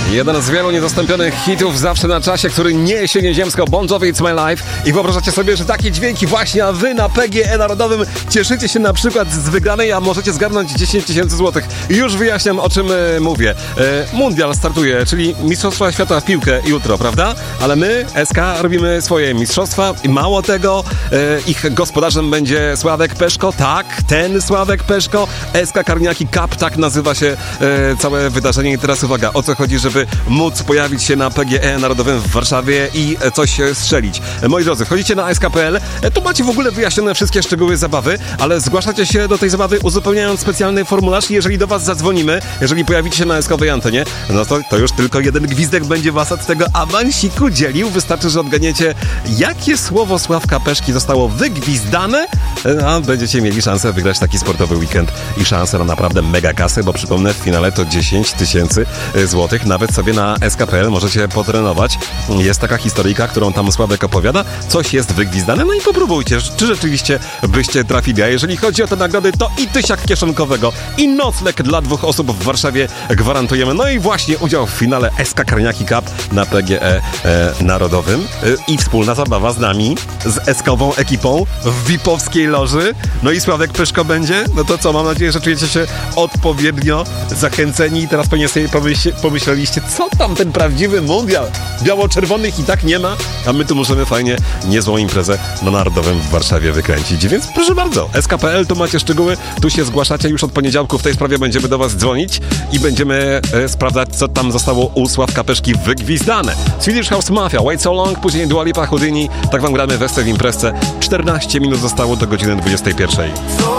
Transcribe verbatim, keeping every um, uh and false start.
Jeden z wielu niezastąpionych hitów zawsze na czasie, który niesie nieziemsko, Bon Jovi It's My Life. I wyobrażacie sobie, że takie dźwięki właśnie, a wy na P G E Narodowym cieszycie się na przykład z wygranej, a możecie zgarnąć dziesięć tysięcy złotych. I już wyjaśniam, o czym e, mówię. E, mundial startuje, czyli Mistrzostwa Świata w piłkę jutro, prawda? Ale my, S K, robimy swoje mistrzostwa i mało tego, e, ich gospodarzem będzie Sławek Peszko. Tak, ten Sławek Peszko. S K Karniaki Cup, tak nazywa się e, całe wydarzenie. I teraz uwaga, o co chodzi, żeby móc pojawić się na P G E Narodowym w Warszawie i coś strzelić. Moi drodzy, wchodzicie na S K kropka P L, tu macie w ogóle wyjaśnione wszystkie szczegóły zabawy, ale zgłaszacie się do tej zabawy uzupełniając specjalny formularz i jeżeli do was zadzwonimy, jeżeli pojawicie się na S K owej antenie, no to, to już tylko jeden gwizdek będzie was od tego awansiku dzielił. Wystarczy, że odganiecie, jakie słowo Sławka Peszki zostało wygwizdane, a będziecie mieli szansę wygrać taki sportowy weekend i szansę na naprawdę mega kasę, bo przypomnę, w finale to dziesięć tysięcy złotych. Nawet sobie na S K kropka P L możecie potrenować. Jest taka historyjka, którą tam Sławek opowiada. Coś jest wygwizdane, no i popróbujcie, czy rzeczywiście byście trafili. A jeżeli chodzi o te nagrody, to i tysiak kieszonkowego, i nocleg dla dwóch osób w Warszawie gwarantujemy. No i właśnie udział w finale S K Karniaki Cup na P G E, e Narodowym e, i wspólna zabawa z nami, z S K-ową ekipą w vipowskiej loży. No i Sławek Pyszko będzie. No to co, mam nadzieję, że czujecie się odpowiednio zachęceni i teraz pewnie sobie pomyśl, pomyśleliście, co tam ten prawdziwy mundial? Biało-czerwonych i tak nie ma, a my tu możemy fajnie niezłą imprezę na Narodowym w Warszawie wykręcić. Więc proszę bardzo, S K kropka P L, tu macie szczegóły, tu się zgłaszacie, już od poniedziałku w tej sprawie będziemy do was dzwonić i będziemy e, sprawdzać, co tam zostało u Sławka Peszki wygwizdane. Swedish House Mafia, Wait So Long, później Dua Lipa, Houdini, tak wam gramy w Esce w imprezce. czternaście minut zostało do godziny dwudziestej pierwszej.